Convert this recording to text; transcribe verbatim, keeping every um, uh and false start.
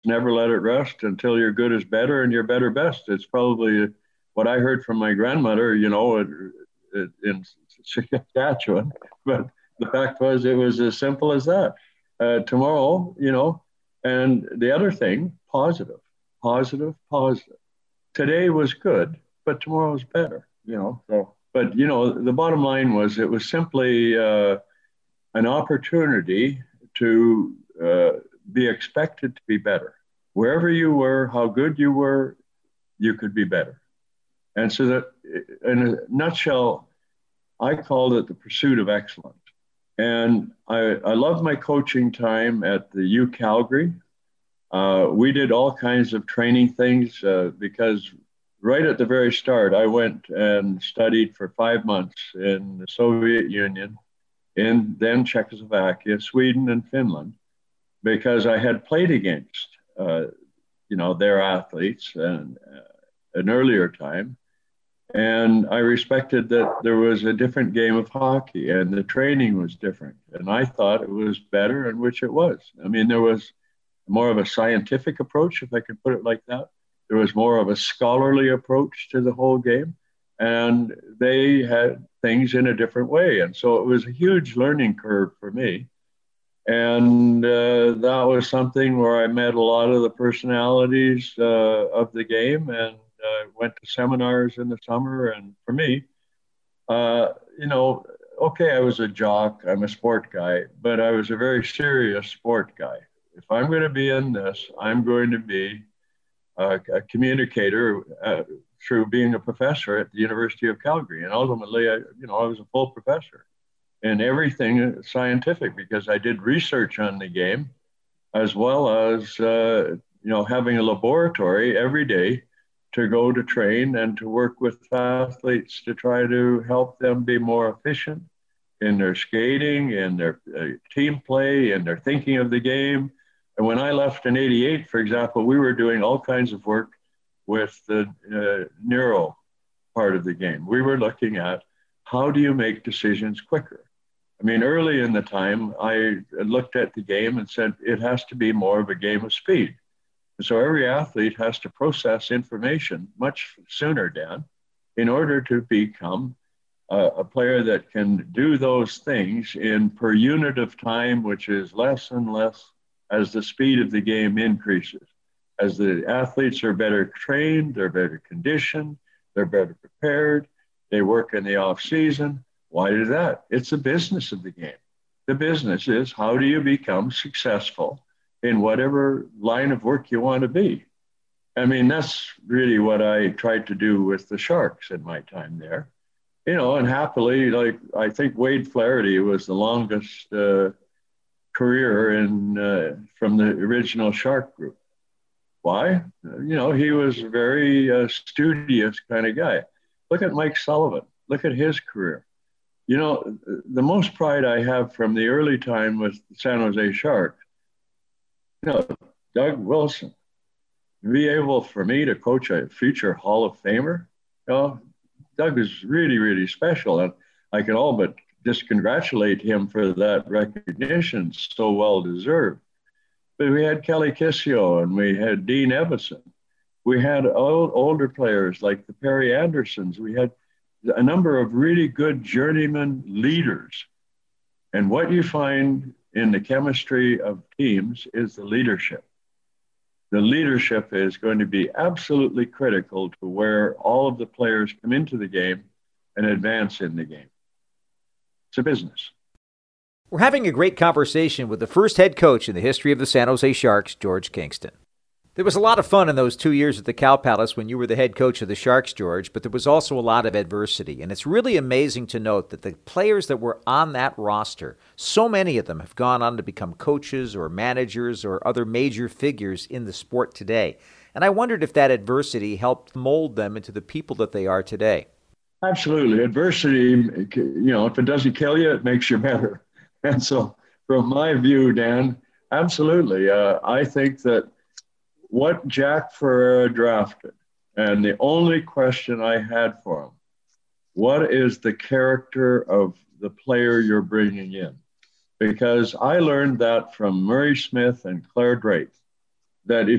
never let it rest until your good is better and your better best. It's probably what I heard from my grandmother, you know, it, it, in Saskatchewan. But the fact was, it was as simple as that. Uh, tomorrow, you know, and the other thing, positive, positive, positive. Today was good, but tomorrow is better, you know. So, but you know, the bottom line was it was simply uh, an opportunity to uh, be expected to be better. Wherever you were, how good you were, you could be better. And so that, in a nutshell, I called it the pursuit of excellence. And I, I love my coaching time at the U Calgary. Uh, we did all kinds of training things uh, because right at the very start, I went and studied for five months in the Soviet Union, in then Czechoslovakia, Sweden, and Finland, because I had played against, uh, you know, their athletes and uh, an earlier time. And I respected that there was a different game of hockey and the training was different. And I thought it was better, and which it was. I mean, there was more of a scientific approach, if I could put it like that. There was more of a scholarly approach to the whole game. And they had things in a different way. And so it was a huge learning curve for me. And uh, that was something where I met a lot of the personalities uh, of the game, and uh, went to seminars in the summer. And for me, uh, you know, okay, I was a jock, I'm a sport guy, but I was a very serious sport guy. If I'm going to be in this, I'm going to be a, a communicator uh, through being a professor at the University of Calgary. And ultimately, I, you know, I was a full professor in everything scientific because I did research on the game, as well as, uh, you know, having a laboratory every day to go to train and to work with athletes to try to help them be more efficient in their skating, in their uh, team play, in their thinking of the game. And when I left in eighty-eight, for example, we were doing all kinds of work with the uh, neuro part of the game. We were looking at how do you make decisions quicker? I mean, early in the time, I looked at the game and said, it has to be more of a game of speed. And so every athlete has to process information much sooner, Dan, in order to become a, a player that can do those things in per unit of time, which is less and less as the speed of the game increases. As the athletes are better trained, they're better conditioned, they're better prepared, they work in the off season. Why do that? It's the business of the game. The business is how do you become successful in whatever line of work you want to be. I mean, that's really what I tried to do with the Sharks in my time there. You know, and happily, like, I think Wade Flaherty was the longest uh, career in uh, from the original Shark group. Why? You know, he was a very uh, studious kind of guy. Look at Mike Sullivan. Look at his career. You know, the most pride I have from the early time with the San Jose Sharks, you know, Doug Wilson, be able for me to coach a future Hall of Famer, you know, Doug is really, really special. And I can all but just congratulate him for that recognition, so well deserved. But we had Kelly Kissio and we had Dean Evison. We had old, older players like the Perry Andersons. We had a number of really good journeyman leaders. And what you find in the chemistry of teams is the leadership. The leadership is going to be absolutely critical to where all of the players come into the game and advance in the game. It's a business. We're having a great conversation with the first head coach in the history of the San Jose Sharks, George Kingston. There was a lot of fun in those two years at the Cow Palace when you were the head coach of the Sharks, George, but there was also a lot of adversity. And it's really amazing to note that the players that were on that roster, so many of them have gone on to become coaches or managers or other major figures in the sport today. And I wondered if that adversity helped mold them into the people that they are today. Absolutely. Adversity, you know, if it doesn't kill you, it makes you better. And so from my view, Dan, absolutely. Uh, I think that what Jack Ferreira drafted, and the only question I had for him, what is the character of the player you're bringing in? Because I learned that from Murray Smith and Claire Drake. that if